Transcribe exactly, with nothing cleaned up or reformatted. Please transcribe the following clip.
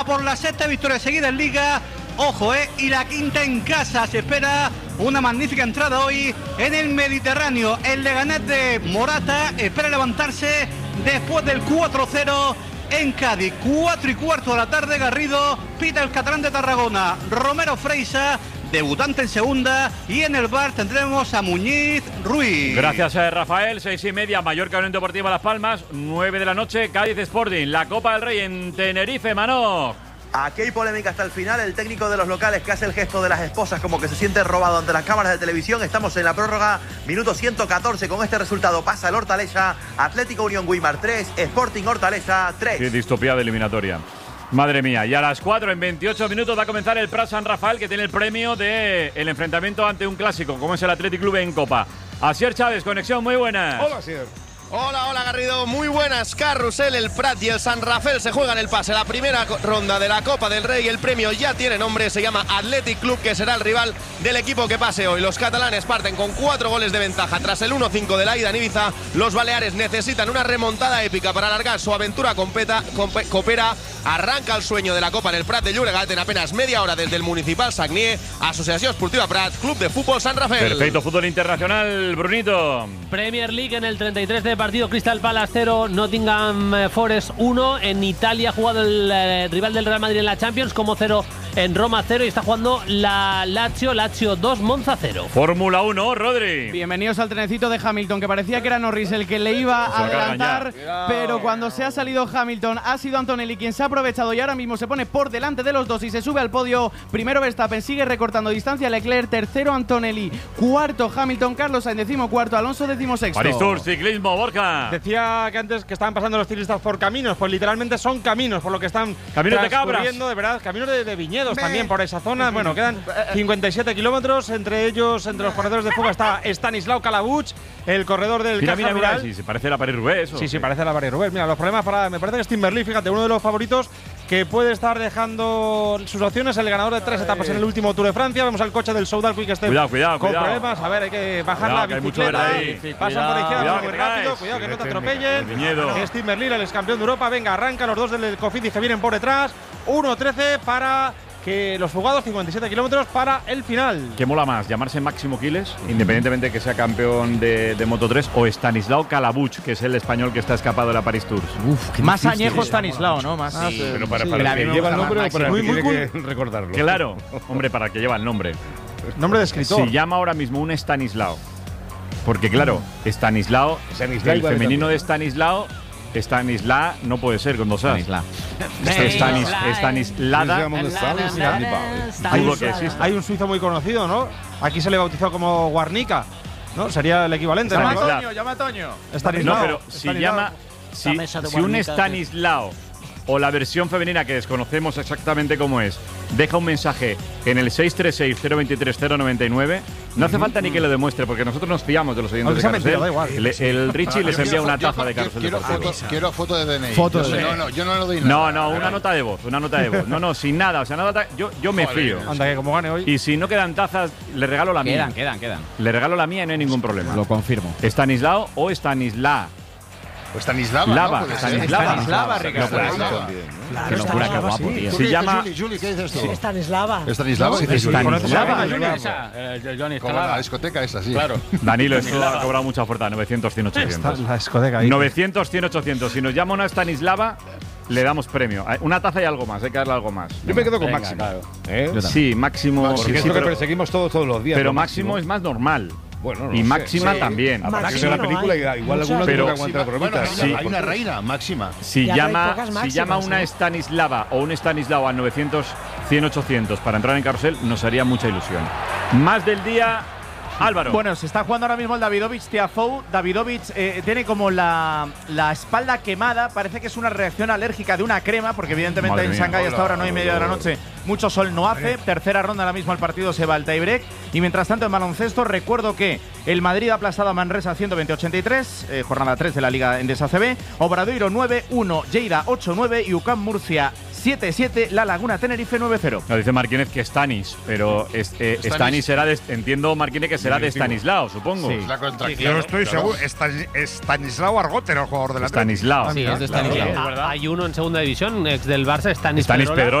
por la sexta victoria seguida en Liga. Ojo, eh, y la quinta en casa. Se espera una magnífica entrada hoy en el Mediterráneo. El Leganés de Morata espera levantarse después del cuatro cero en Cádiz. Cuatro y cuarto de la tarde, Garrido pita el catalán de Tarragona. Romero Freisa, debutante en segunda, y en el bar tendremos a Muñiz Ruiz. Gracias a Rafael. Seis y media, Mallorca Unión Deportiva Las Palmas. Nueve de la noche, Cádiz Sporting. La Copa del Rey en Tenerife, Manó. Aquí hay polémica hasta el final. El técnico de los locales que hace el gesto de las esposas como que se siente robado ante las cámaras de televisión. Estamos en la prórroga, minuto ciento catorce. Con este resultado pasa el Hortaleza. Atlético Unión Güímar tres, Sporting Hortaleza tres. Qué distopía de eliminatoria. Madre mía, y a las cuatro en veintiocho minutos va a comenzar el Prat San Rafael, que tiene el premio del de enfrentamiento ante un clásico, como es el Athletic Club en Copa. Asier Chávez, conexión, muy buena. Hola, Asier. Hola, hola Garrido, muy buenas. Carrusel, el Prat y el San Rafael se juegan el pase. La primera ronda de la Copa del Rey, el premio ya tiene nombre, se llama Athletic Club, que será el rival del equipo que pase hoy. Los catalanes parten con cuatro goles de ventaja. Tras el uno cinco de la ida en Ibiza, los baleares necesitan una remontada épica para alargar su aventura competa, compe, copera. Arranca el sueño de la Copa en el Prat de Llobregat en apenas media hora desde el Municipal Sagnier. Asociación Esportiva Prat, Club de Fútbol San Rafael. Perfecto, fútbol internacional, Brunito. Premier League en el treinta y tres de partido, Crystal Palace cero, Nottingham Forest uno. En Italia ha jugado el eh, rival del Real Madrid en la Champions, como cero en Roma cero, y está jugando la Lazio, Lazio dos, Monza cero. Fórmula uno, Rodri. Bienvenidos al trenecito de Hamilton, que parecía que era Norris el que le iba a adelantar, pero cuando se ha salido Hamilton ha sido Antonelli quien se ha aprovechado y ahora mismo se pone por delante de los dos y se sube al podio. Primero Verstappen, sigue recortando distancia Leclerc, tercero Antonelli, cuarto Hamilton, Carlos Sainz decimocuarto, Alonso decimosexto. París Tour, ciclismo, Borja. Decía que antes que estaban pasando los ciclistas por caminos, pues literalmente son caminos, por lo que están caminos de cabras, de verdad, caminos de, de viñedos Me. también por esa zona. Bueno, quedan cincuenta y siete kilómetros, entre ellos, entre los corredores de fuga está Stanislao Kalabuch, el corredor del mira, Caja mira, Rural. mira, sí, se parece a la París-Roubaix. Sí, sí, parece a la París-Roubaix. Mira, los problemas para, me parece que es Timberlake, fíjate, uno de los favoritos que puede estar dejando sus opciones, el ganador de tres etapas en el último Tour de Francia. Vemos al coche del Soudal Quick Step cuidado, cuidado, con cuidado. problemas. A ver, hay que bajar cuidado, la que bicicleta. Hay Pasan por izquierda muy rápido. Caes. Cuidado que no te Qué atropellen. Es Timberlake, el ex campeón de Europa. Venga, arranca los dos del Cofidis que vienen por detrás. uno trece para que los fugados, cincuenta y siete kilómetros para el final. ¿Qué mola más? ¿Llamarse Máximo Quiles, independientemente de que sea campeón de, de Moto tres, o Stanislao Kalabuch, que es el español que está escapado de la Paris Tours? Uf, más añejo Stanislao, ¿no? Más. Sí, pero para, sí, para el que lleva el nombre o para el que muy, tiene muy que recordarlo. Claro, hombre, para el que lleva el nombre. Nombre de escritor. Si llama ahora mismo un Stanislao, porque claro, Stanislao, Stanislao el femenino de Stanislao, Stanisla no puede ser con dos A's. Stanis, Stanislada. Dudo que exista. Hay un suizo muy conocido, ¿no? Aquí se le bautizó como Guarnica, ¿no? Sería el equivalente. Llama ¿no? a Toño, llama a Toño. Stanislao. No, pero si llama, si, si un Stanislao o la versión femenina que desconocemos exactamente cómo es, deja un mensaje en el seis tres seis, cero dos tres, cero nueve nueve, no hace falta ni que lo demuestre, porque nosotros nos fiamos de los oyentes de Carrusel. Mentira, da igual. Le, el Richie les envía una taza yo, de Carrusel quiero, Deportivo. foto, quiero foto de D N I. Foto yo, de no, no, yo no lo doy nada. No, no, una nota de voz, una nota de voz. No, no, sin nada, o sea, nada, yo, yo me fío. Anda, que como gane hoy. Y si no quedan tazas, le regalo la mía. Quedan, quedan, quedan. Le regalo la mía y no hay ningún problema. Lo confirmo. Stanislao o Stanisla. Pues Stanislava, Lava, ¿no? Puede Stanislava. ser. Stanislava, Ricardo. No puede ser. Claro, qué locura, qué guapo, tío. Se llama Julie, Julie, ¿qué dices tú? Sí, Stanislava. Stanislava. Sí, dices, Julie. Stanislava. Como la discoteca esa, sí. Claro. Danilo, esto ha cobrado mucha fuerza. novecientos, cien, ochocientos. La discoteca ahí. novecientos, cien, ochocientos. Si nos llama una Stanislava, le damos premio. Una taza y algo más, hay que darle algo más. Yo me quedo con Venga, Máximo. claro. ¿Eh? Sí, Máximo. Porque sí, es sí, lo que pero, perseguimos todos, todos los días. pero ¿no? Máximo es más normal. Bueno, no y sé. Máxima Sí. también. Aparte Máxima que la no película hay. igual Muchas. alguno Pero- tiene que aguantar la Bueno, bromita. sí. hay una reina máxima. Si Ya, pero hay llama, pocas si máximas, llama una ¿eh? Stanislava o un Stanislao al novecientos, cien, ochocientos para entrar en Carrusel, nos haría mucha ilusión. Más del día, Álvaro. Bueno, se está jugando ahora mismo el Davidovich Tiafoe. Davidovich eh, tiene como la, la espalda quemada. Parece que es una reacción alérgica de una crema, porque evidentemente Madre en mía. Shanghái hasta Hola, ahora nueve y media de la noche mucho sol no hace. Tercera ronda ahora mismo el partido se va al tiebreak. Y mientras tanto en baloncesto recuerdo que el Madrid ha aplastado a Manresa ciento veinte a ochenta y tres, eh, jornada tres de la Liga Endesa C B. Obradoiro nueve uno, Lleida ocho nueve y U C A M Murcia siete siete, La Laguna Tenerife nueve cero. Nos dice Marquínez que Stanis, pero es, eh, Stanis. Stanis será de, entiendo Marquínez que será de Stanislao, supongo. Sí. Es la contracción. Yo no estoy Claro. seguro. Stan- Stanislao Argote era el jugador del Atlético. Stanislao. Sí, es de Stanislao. Ah, hay uno en segunda división, ex del Barça, Stanis Stanis Pedrola. Pedrola.